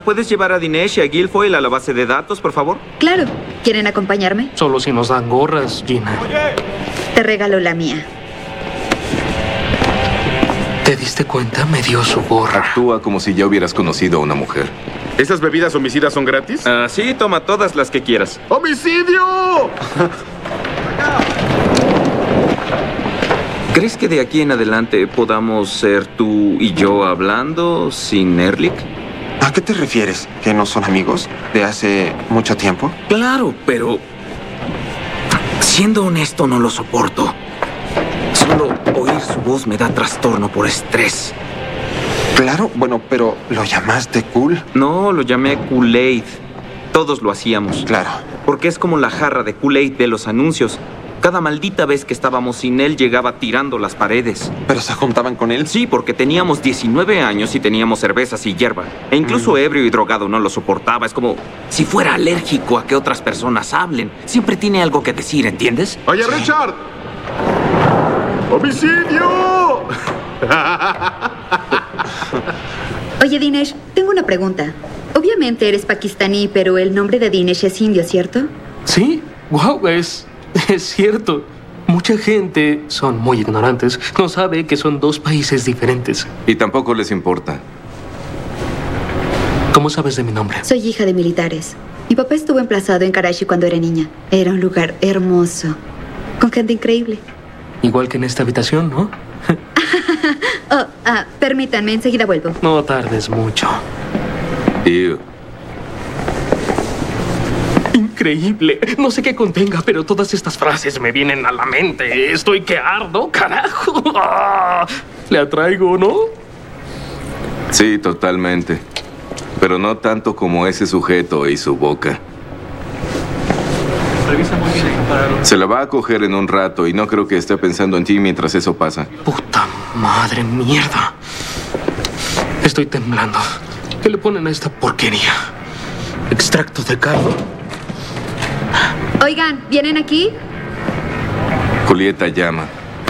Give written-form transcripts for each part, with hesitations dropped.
¿Puedes llevar a Dinesh y a Guilfoyle a la base de datos, por favor? Claro. ¿Quieren acompañarme? Solo si nos dan gorras, Gina. Te regalo la mía. ¿Te diste cuenta? Me dio su gorra. Actúa como si ya hubieras conocido a una mujer. ¿Esas bebidas homicidas son gratis? Sí, toma todas las que quieras. ¡Homicidio! ¿Crees que de aquí en adelante podamos ser tú y yo hablando sin Ehrlich? ¿A qué te refieres? ¿Que no son amigos? ¿De hace mucho tiempo? Claro, pero... siendo honesto, no lo soporto. Solo oír su voz me da trastorno por estrés. Claro, bueno, pero ¿lo llamaste cool? No, lo llamé Kool-Aid. Todos lo hacíamos. Claro. Porque es como la jarra de Kool-Aid de los anuncios. Cada maldita vez que estábamos sin él, llegaba tirando las paredes. ¿Pero se juntaban con él? Sí, porque teníamos 19 años y teníamos cervezas y hierba. E incluso ebrio y drogado no lo soportaba. Es como si fuera alérgico a que otras personas hablen. Siempre tiene algo que decir, ¿entiendes? ¡Oye, Richard! ¡Homicidio! Oye, Dinesh, tengo una pregunta. Obviamente eres pakistaní, pero el nombre de Dinesh es indio, ¿cierto? Sí, wow, es cierto. Mucha gente, son muy ignorantes, no sabe que son dos países diferentes. Y tampoco les importa. ¿Cómo sabes de mi nombre? Soy hija de militares. Mi papá estuvo emplazado en Karachi cuando era niña. Era un lugar hermoso, con gente increíble. Igual que en esta habitación, ¿no? Permítanme, enseguida vuelvo. No tardes mucho. Ew. Increíble. No sé qué contenga, pero todas estas frases me vienen a la mente. Estoy que ardo, carajo. Ah, le atraigo, ¿no? Sí, totalmente. Pero no tanto como ese sujeto y su boca. Revisa muy bien el comparador. Se la va a coger en un rato y no creo que esté pensando en ti mientras eso pasa. Puta madre, mierda. Estoy temblando. ¿Qué le ponen a esta porquería? ¿Extracto de cardo? Oigan, ¿vienen aquí? Julieta llama.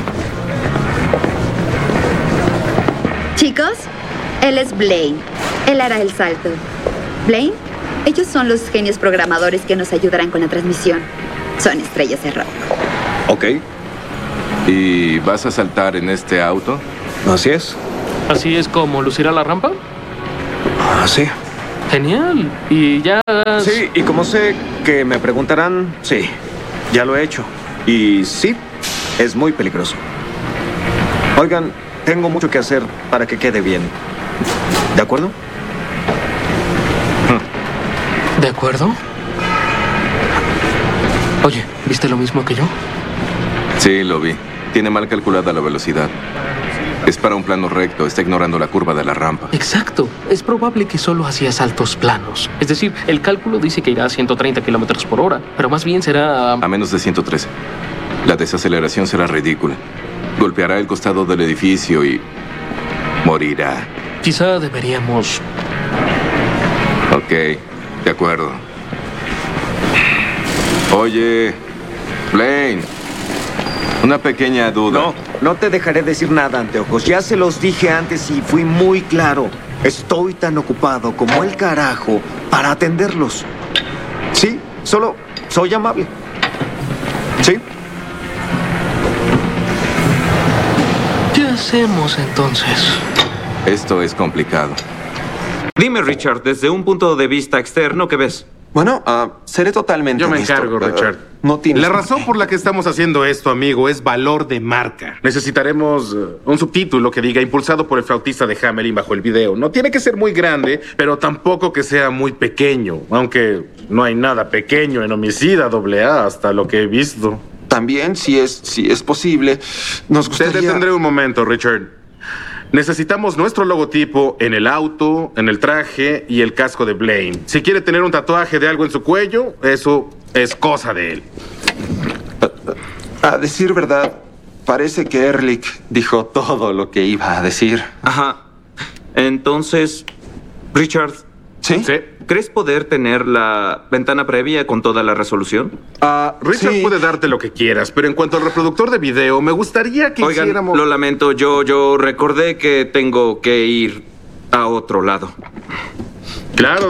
Chicos, él es Blaine. Él hará el salto. ¿Blaine? Ellos son los genios programadores que nos ayudarán con la transmisión. Son estrellas de rock. Ok, ¿Y vas a saltar en este auto? así es. ¿Así es como lucirá la rampa? Sí. Genial. Y ya... Sí, y como sé que me preguntarán, sí, ya lo he hecho. Y sí, es muy peligroso. Oigan, tengo mucho que hacer para que quede bien. ¿De acuerdo? ¿De acuerdo? Oye, ¿viste lo mismo que yo? Sí, lo vi. Tiene mal calculada la velocidad. Es para un plano recto, está ignorando la curva de la rampa. Exacto. Es probable que solo hacía saltos planos. Es decir, el cálculo dice que irá a 130 kilómetros por hora, pero más bien será... A menos de 113. La desaceleración será ridícula. Golpeará el costado del edificio y... morirá. Quizá deberíamos... Ok, de acuerdo. Oye, Blaine, una pequeña duda. No te dejaré decir nada, anteojos. Ya se los dije antes y fui muy claro. Estoy tan ocupado como el carajo para atenderlos. Sí, solo soy amable. Sí. ¿Qué hacemos entonces? Esto es complicado. Dime, Richard, desde un punto de vista externo, ¿qué ves? Bueno, seré totalmente Yo me honesto. encargo, Richard. No tienes La por razón qué. por la que estamos haciendo esto, amigo, es valor de marca. Necesitaremos un subtítulo que diga impulsado por el flautista de Hamelin bajo el video. No tiene que ser muy grande, pero tampoco que sea muy pequeño. Aunque no hay nada pequeño en Homicida AA hasta lo que he visto. También, si es posible, nos Te gustaría... detendré un momento, Richard. Necesitamos nuestro logotipo en el auto, en el traje y el casco de Blaine. Si quiere tener un tatuaje de algo en su cuello, eso es cosa de él. A decir verdad, parece que Ehrlich dijo todo lo que iba a decir. Ajá. Entonces, Richard, ¿Sí? ¿Sí? ¿crees poder tener la ventana previa con toda la resolución? Richard Sí. puede darte lo que quieras, pero en cuanto al reproductor de video, me gustaría que Oigan, hiciéramos... lo lamento, yo recordé que tengo que ir a otro lado. Claro.